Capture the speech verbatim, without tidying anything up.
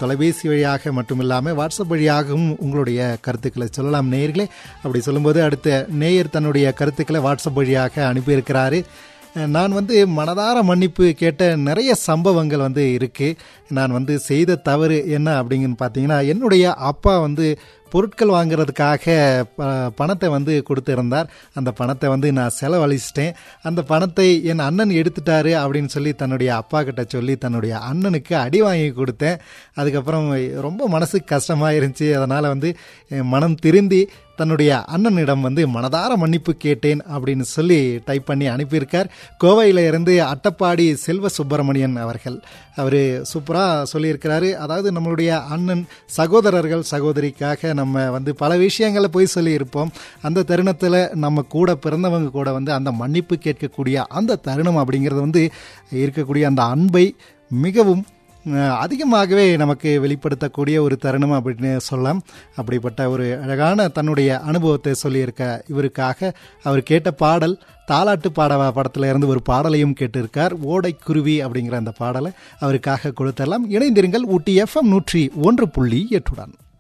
தொலைபேசி வழியாக மட்டுமில்லாமல் வாட்ஸ்அப் வழியாகவும் உங்களுடைய கருத்துக்களை சொல்லலாம் நேயர்களே. அப்படி சொல்லும்போது அடுத்த நேயர் தன்னுடைய கருத்துக்களை வாட்ஸ்அப் வழியாக அனுப்பியிருக்கிறாரு. நான் வந்து மனதார மன்னிப்பு கேட்ட நிறைய சம்பவங்கள் வந்து இருக்குது. நான் வந்து செய்த தவறு என்ன அப்படிங்கன்னு பார்த்தீங்கன்னா, என்னுடைய அப்பா வந்து பொருட்கள் வாங்குறதுக்காக ப பணத்தை வந்து கொடுத்துருந்தார். அந்த பணத்தை வந்து நான் செலவழிச்சிட்டேன். அந்த பணத்தை என் அண்ணன் எடுத்துட்டாரு அப்படின்னு சொல்லி தன்னுடைய அப்பா கிட்ட சொல்லி தன்னுடைய அண்ணனுக்கு அடி வாங்கி கொடுத்தேன். அதுக்கப்புறம் ரொம்ப மனசுக்கு கஷ்டமாக இருந்துச்சு. அதனால் வந்து மனம் திருந்தி தன்னுடைய அண்ணனிடம் வந்து மனதார மன்னிப்பு கேட்டேன் அப்படின்னு சொல்லி டைப் பண்ணி அனுப்பியிருக்கார். கோவையில் இருந்து அட்டப்பாடி செல்வ சுப்பிரமணியன் அவர்கள். அவர் சூப்பராக சொல்லியிருக்கிறாரு. அதாவது நம்மளுடைய அண்ணன் சகோதரர்கள் சகோதரிக்காக நம்ம வந்து பல விஷயங்களை போய் சொல்லியிருப்போம். அந்த தருணத்தில் நம்ம கூட பிறந்தவங்க கூட வந்து அந்த மன்னிப்பு கேட்கக்கூடிய அந்த தருணம் அப்படிங்கிறது வந்து இருக்கக்கூடிய அந்த அன்பை மிகவும் அதிகமாகவே நமக்கு வெளிப்படுத்தக்கூடிய ஒரு தருணம் அப்படின்னு சொல்லலாம். அப்படிப்பட்ட ஒரு அழகான தன்னுடைய அனுபவத்தை சொல்லியிருக்க இவருக்காக அவர் கேட்ட பாடல் தாலாட்டு பாடவா படத்தில் இருந்து ஒரு பாடலையும் கேட்டிருக்கார். ஓடைக்குருவி அப்படிங்கிற அந்த பாடலை அவருக்காக கொடுத்தரலாம். இணைந்திருங்கள் ஊட்டி எஃப்எம் நூற்றி ஒன்று புள்ளி எட்டுடன்.